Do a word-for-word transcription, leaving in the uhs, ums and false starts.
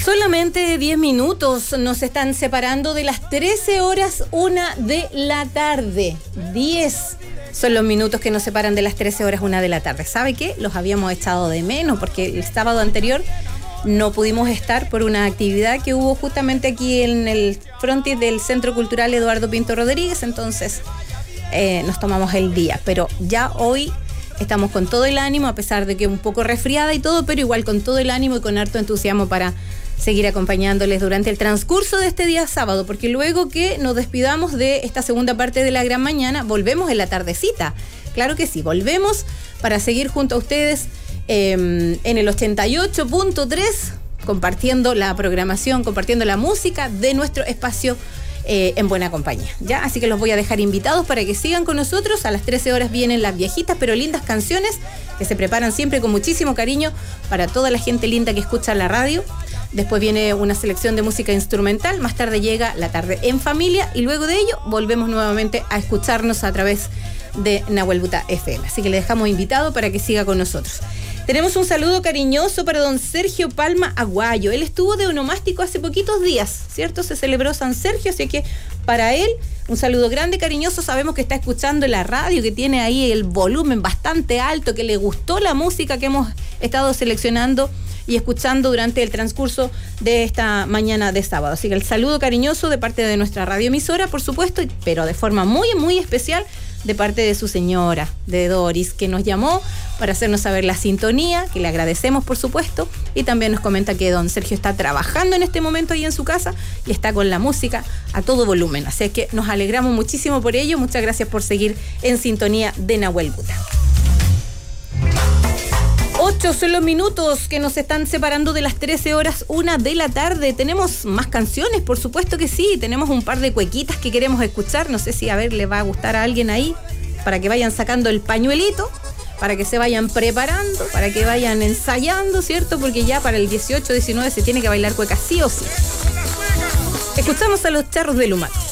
Solamente diez minutos nos están separando de las trece horas una de la tarde. diez son los minutos que nos separan de las trece horas una de la tarde. ¿Sabe qué? Los habíamos echado de menos porque el sábado anterior no pudimos estar por una actividad que hubo justamente aquí en el frontis del Centro Cultural Eduardo Pinto Rodríguez. Entonces eh, nos tomamos el día. Pero ya hoy estamos con todo el ánimo, a pesar de que un poco resfriada y todo, pero igual con todo el ánimo y con harto entusiasmo para seguir acompañándoles durante el transcurso de este día sábado, porque luego que nos despidamos de esta segunda parte de la gran mañana, volvemos en la tardecita. Claro que sí, volvemos para seguir junto a ustedes eh, en el ochenta y ocho punto tres, compartiendo la programación, compartiendo la música de nuestro espacio Eh, en buena compañía, ¿ya? Así que los voy a dejar invitados para que sigan con nosotros. A las trece horas vienen las viejitas pero lindas canciones que se preparan siempre con muchísimo cariño para toda la gente linda que escucha la radio. Después viene una selección de música instrumental. Más tarde llega la tarde en familia y luego de ello volvemos nuevamente a escucharnos a través de Nahuel Buta F M. Así que le dejamos invitado para que siga con nosotros. Tenemos un saludo cariñoso para don Sergio Palma Aguayo. Él estuvo de onomástico hace poquitos días, ¿cierto? Se celebró San Sergio, así que para él un saludo grande, cariñoso. Sabemos que está escuchando la radio, que tiene ahí el volumen bastante alto, que le gustó la música que hemos estado seleccionando y escuchando durante el transcurso de esta mañana de sábado. Así que el saludo cariñoso de parte de nuestra radioemisora, por supuesto, pero de forma muy, muy especial de parte de su señora, de Doris, que nos llamó para hacernos saber la sintonía, que le agradecemos, por supuesto, y también nos comenta que don Sergio está trabajando en este momento ahí en su casa y está con la música a todo volumen. Así que nos alegramos muchísimo por ello. Muchas gracias por seguir en sintonía de Nahuel Buta. Ocho son los minutos que nos están separando de las trece horas una de la tarde. Tenemos más canciones, por supuesto que sí. Tenemos un par de cuequitas que queremos escuchar. No sé si a ver le va a gustar a alguien ahí, para que vayan sacando el pañuelito, para que se vayan preparando, para que vayan ensayando, ¿cierto? Porque ya para el dieciocho, diecinueve se tiene que bailar cueca sí o sí. Escuchamos a los Charros de Lumaco.